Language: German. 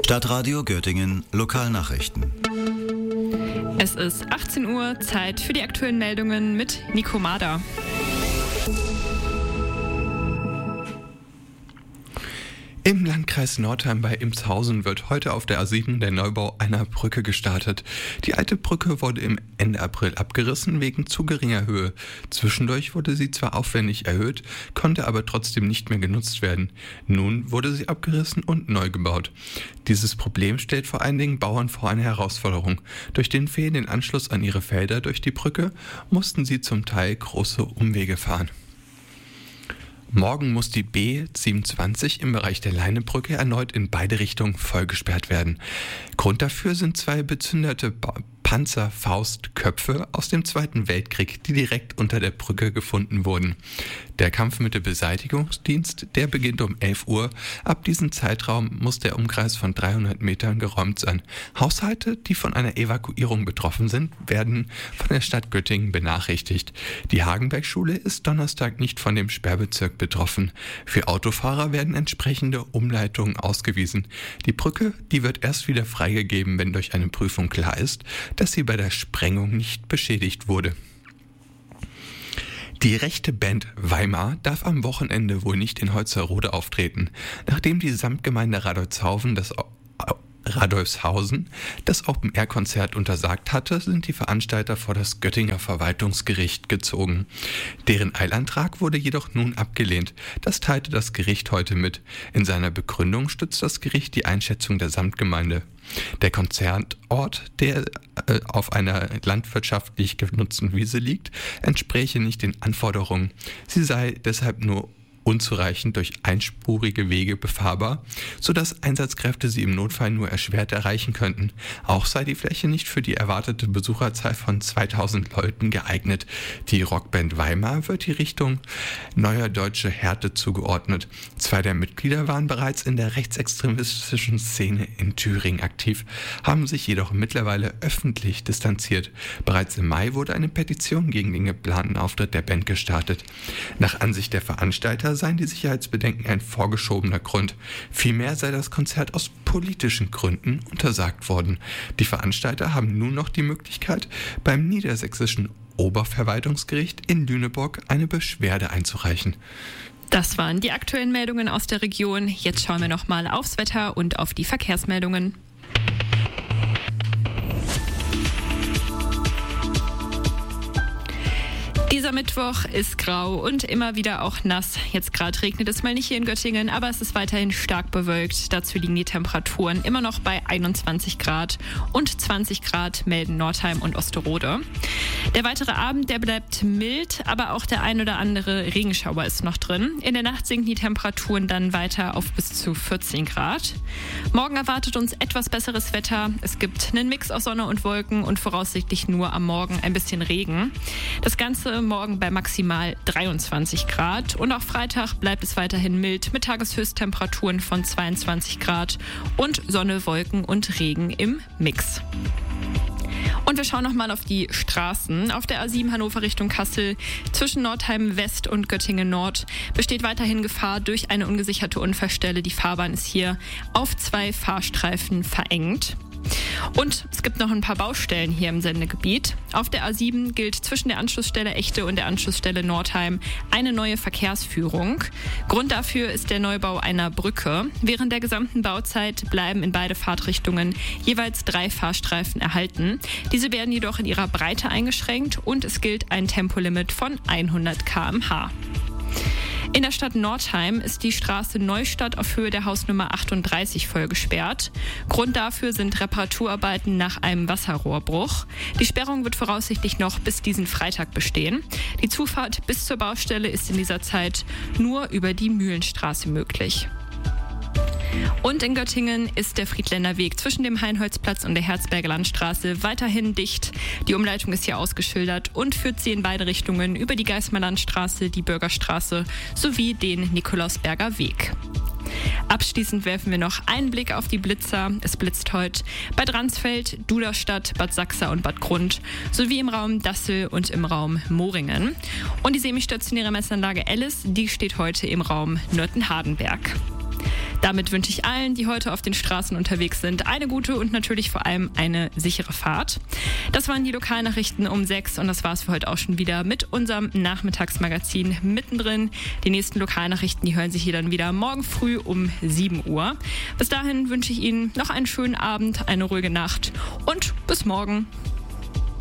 Stadtradio Göttingen Lokalnachrichten. Es ist 18 Uhr, Zeit für die aktuellen Meldungen mit Nico Mader. Im Landkreis Nordheim bei Imshausen wird heute auf der A7 der Neubau einer Brücke gestartet. Die alte Brücke wurde im Ende April abgerissen wegen zu geringer Höhe. Zwischendurch wurde sie zwar aufwendig erhöht, konnte aber trotzdem nicht mehr genutzt werden. Nun wurde sie abgerissen und neu gebaut. Dieses Problem stellt vor allen Dingen Bauern vor eine Herausforderung. Durch den fehlenden Anschluss an ihre Felder durch die Brücke mussten sie zum Teil große Umwege fahren. Morgen muss die B27 im Bereich der Leinebrücke erneut in beide Richtungen vollgesperrt werden. Grund dafür sind zwei bezündete Panzerfaustköpfe aus dem Zweiten Weltkrieg, die direkt unter der Brücke gefunden wurden. Der Kampfmittelbeseitigungsdienst, der beginnt um 11 Uhr. Ab diesem Zeitraum muss der Umkreis von 300 Metern geräumt sein. Haushalte, die von einer Evakuierung betroffen sind, werden von der Stadt Göttingen benachrichtigt. Die Hagenberg-Schule ist Donnerstag nicht von dem Sperrbezirk betroffen. Für Autofahrer werden entsprechende Umleitungen ausgewiesen. Die Brücke, die wird erst wieder freigegeben, wenn durch eine Prüfung klar ist, dass sie bei der Sprengung nicht beschädigt wurde. Die rechte Band Weimar darf am Wochenende wohl nicht in Holzerrode auftreten. Nachdem die Samtgemeinde Radolfshausen das Open-Air-Konzert untersagt hatte, sind die Veranstalter vor das Göttinger Verwaltungsgericht gezogen. Deren Eilantrag wurde jedoch nun abgelehnt. Das teilte das Gericht heute mit. In seiner Begründung stützt das Gericht die Einschätzung der Samtgemeinde. Der Konzertort, der auf einer landwirtschaftlich genutzten Wiese liegt, entspräche nicht den Anforderungen. Sie sei deshalb nur unzureichend durch einspurige Wege befahrbar, sodass Einsatzkräfte sie im Notfall nur erschwert erreichen könnten. Auch sei die Fläche nicht für die erwartete Besucherzahl von 2000 Leuten geeignet. Die Rockband Weimar wird die Richtung Neuer Deutsche Härte zugeordnet. Zwei der Mitglieder waren bereits in der rechtsextremistischen Szene in Thüringen aktiv, haben sich jedoch mittlerweile öffentlich distanziert. Bereits im Mai wurde eine Petition gegen den geplanten Auftritt der Band gestartet. Nach Ansicht der Veranstalter seien die Sicherheitsbedenken ein vorgeschobener Grund. Vielmehr sei das Konzert aus politischen Gründen untersagt worden. Die Veranstalter haben nun noch die Möglichkeit, beim Niedersächsischen Oberverwaltungsgericht in Lüneburg eine Beschwerde einzureichen. Das waren die aktuellen Meldungen aus der Region. Jetzt schauen wir nochmal aufs Wetter und auf die Verkehrsmeldungen. Dieser Mittwoch ist grau und immer wieder auch nass. Jetzt gerade regnet es mal nicht hier in Göttingen, aber es ist weiterhin stark bewölkt. Dazu liegen die Temperaturen immer noch bei 21 Grad und 20 Grad melden Nordheim und Osterode. Der weitere Abend, der bleibt mild, aber auch der ein oder andere Regenschauer ist noch drin. In der Nacht sinken die Temperaturen dann weiter auf bis zu 14 Grad. Morgen erwartet uns etwas besseres Wetter. Es gibt einen Mix aus Sonne und Wolken und voraussichtlich nur am Morgen ein bisschen Regen. Das Ganze morgen bei maximal 23 Grad und auch Freitag bleibt es weiterhin mild mit Tageshöchsttemperaturen von 22 Grad und Sonne, Wolken und Regen im Mix. Und wir schauen nochmal auf die Straßen. Auf der A7 Hannover Richtung Kassel zwischen Nordheim West und Göttingen Nord besteht weiterhin Gefahr durch eine ungesicherte Unfallstelle. Die Fahrbahn ist hier auf 2 Fahrstreifen verengt. Und es gibt noch ein paar Baustellen hier im Sendegebiet. Auf der A7 gilt zwischen der Anschlussstelle Echte und der Anschlussstelle Nordheim eine neue Verkehrsführung. Grund dafür ist der Neubau einer Brücke. Während der gesamten Bauzeit bleiben in beide Fahrtrichtungen jeweils 3 Fahrstreifen erhalten. Diese werden jedoch in ihrer Breite eingeschränkt und es gilt ein Tempolimit von 100 km/h. In der Stadt Nordheim ist die Straße Neustadt auf Höhe der Hausnummer 38 voll gesperrt. Grund dafür sind Reparaturarbeiten nach einem Wasserrohrbruch. Die Sperrung wird voraussichtlich noch bis diesen Freitag bestehen. Die Zufahrt bis zur Baustelle ist in dieser Zeit nur über die Mühlenstraße möglich. Und in Göttingen ist der Friedländer Weg zwischen dem Heinholzplatz und der Herzberger Landstraße weiterhin dicht. Die Umleitung ist hier ausgeschildert und führt sie in beide Richtungen über die Geismar Landstraße, die Bürgerstraße sowie den Nikolausberger Weg. Abschließend werfen wir noch einen Blick auf die Blitzer. Es blitzt heute bei Dransfeld, Duderstadt, Bad Sachsa und Bad Grund sowie im Raum Dassel und im Raum Moringen. Und die semistationäre Messanlage Ellis, die steht heute im Raum Nörten-Hardenberg. Damit wünsche ich allen, die heute auf den Straßen unterwegs sind, eine gute und natürlich vor allem eine sichere Fahrt. Das waren die Lokalnachrichten um 6 und das war es für heute auch schon wieder mit unserem Nachmittagsmagazin mittendrin. Die nächsten Lokalnachrichten, die hören sich hier dann wieder morgen früh um 7 Uhr. Bis dahin wünsche ich Ihnen noch einen schönen Abend, eine ruhige Nacht und bis morgen.